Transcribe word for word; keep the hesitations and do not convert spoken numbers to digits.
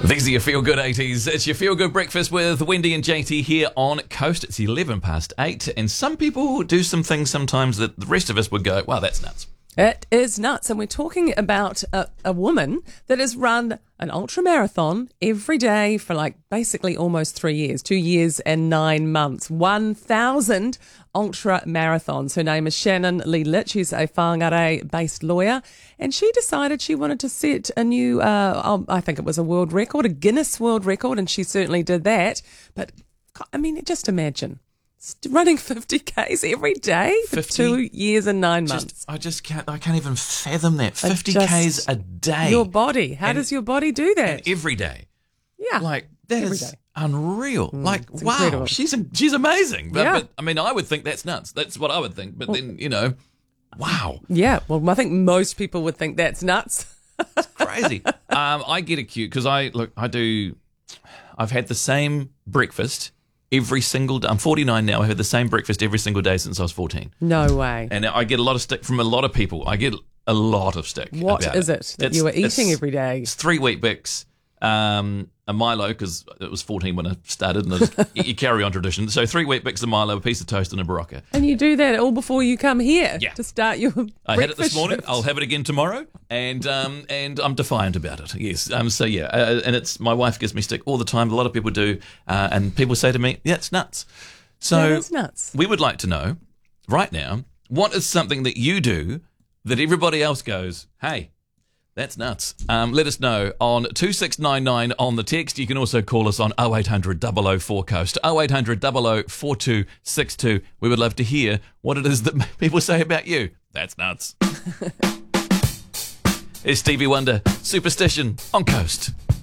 These are your Feel Good eighties. It's your Feel Good Breakfast with Wendy and J T here on Coast. It's eleven past eight, and some people do some things sometimes that the rest of us would go, wow, that's nuts. It is nuts. And we're talking about a, a woman that has run an ultra marathon every day for like basically almost three years, two years and nine months, one thousand ultra marathons. Her name is Shannon Lee Litch. She's a Whangarei based lawyer, and she decided she wanted to set a new, uh, I think it was a world record, a Guinness World Record, and she certainly did that. But I mean, just imagine. Running fifty kays every day for fifty two years and nine months. Just, I just can't, I can't even fathom that. I fifty just- kays a day. Your body. How And- does your body do that? And every day. Yeah. Like, that Every is day. unreal. like, it's wow, incredible. she's she's amazing. But, Yeah. but, I mean, I would think that's nuts. That's what I would think. But then, you know, wow. Yeah. Well, I think most people would think that's nuts. Crazy. um, I get acute because I look. I do. I've had the same breakfast every single day. I'm forty-nine now. I've had the same breakfast every single day since I was fourteen, No way. and I get a lot of stick from a lot of people. I get a lot of stick. What about is it that It's- you were eating it's- every day? It's three wheat bix, um, a Milo because it was fourteen when I started, and it was, you carry on tradition. So three wheat bix, a Milo, a piece of toast, and a Barocca. And you do that all before you come here Yeah. to start your I had it this breakfast morning. shift. I'll have it again tomorrow, and um, and I'm defiant about it. Yes. Um. So yeah, uh, and it's my wife gives me stick all the time. A lot of people do, uh, and people say to me, "Yeah, it's nuts." So That is nuts. we would like to know right now, what is something that you do that everybody else goes, "Hey, that's nuts." Um, let us know on two six nine nine on the text. You can also call us on oh eight hundred, double oh four coast, oh eight hundred, double oh four two six two. We would love to hear what it is that people say about you. That's nuts. It's Stevie Wonder, Superstition on Coast.